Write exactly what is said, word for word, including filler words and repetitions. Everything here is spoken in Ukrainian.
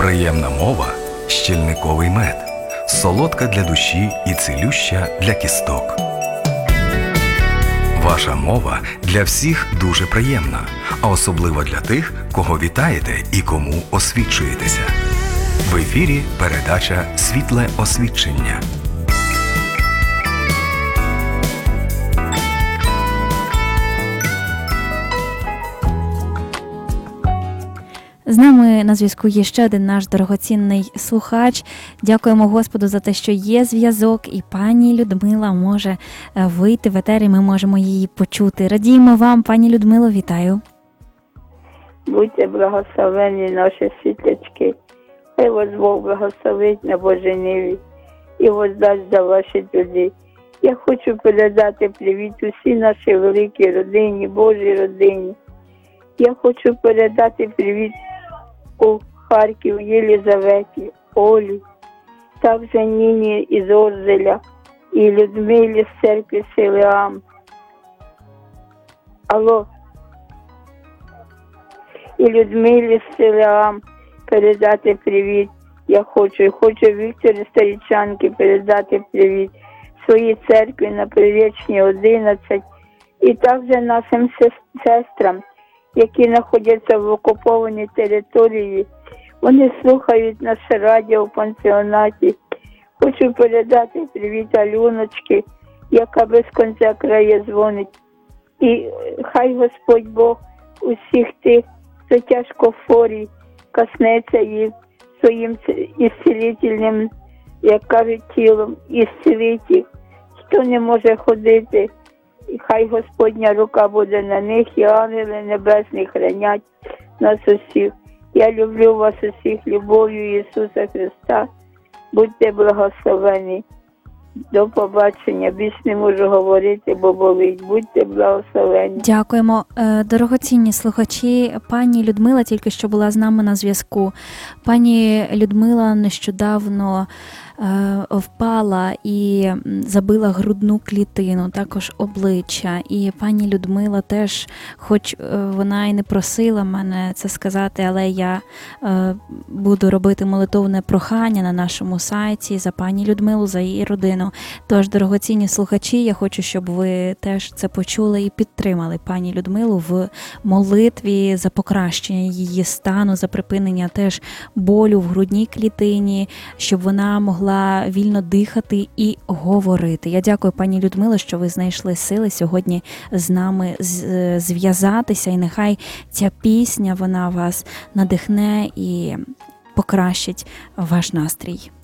Приємна мова – щільниковий мед, солодка для душі і цілюща для кісток. Ваша мова для всіх дуже приємна, а особливо для тих, кого вітаєте і кому освічуєтеся. В ефірі передача «Світле освічення». З нами на зв'язку є ще один наш дорогоцінний слухач. Дякуємо Господу за те, що є зв'язок, і пані Людмила може вийти в етер, і ми можемо її почути. Радіємо вам, пані Людмило, вітаю. Будьте благословені, наші світлячки. Хай вас Бог благословить на Божій ниві і воздасть за ваші труди. Я хочу передати привіт усій нашій великій родині, Божій родині. Я хочу передати привіт у Харків Єлізаветі, Олі, також Ніні із Орзеля і Людмилі з церкви Силеам. Алло. І Людмилі з Силеам передати привіт. Я хочу, хочу Вікторі Старічанки передати привіт своїй церкві на Приречній одинадцять і також нашим сестрам, які знаходяться в окупованій території. Вони слухають наше радіо в пансіонаті. Хочу передати привіт Альоночки, яка без кінця краю дзвонить. І хай Господь Бог усіх тих, хто тяжко хворий, коснеться їх своїм ісцілительним, як кажуть, тілом, ісцілить їх. Хто не може ходити, і хай Господня рука буде на них, і ангели небесні хранять нас усіх. Я люблю вас усіх любов'ю Ісуса Христа. Будьте благословені. До побачення. Більш не можу говорити, бо болить. Будьте благословені. Дякуємо. Дорогоцінні слухачі, пані Людмила тільки що була з нами на зв'язку. Пані Людмила нещодавно впала і забила грудну клітину, також обличчя. І пані Людмила теж, хоч вона і не просила мене це сказати, але я буду робити молитовне прохання на нашому сайті за пані Людмилу, за її родину. Тож, дорогоцінні слухачі, я хочу, щоб ви теж це почули і підтримали пані Людмилу в молитві за покращення її стану, за припинення теж болю в грудній клітині, щоб вона могла вільно дихати і говорити. Я дякую, пані Людмило, що ви знайшли сили сьогодні з нами зв'язатися, і нехай ця пісня, вона вас надихне і покращить ваш настрій.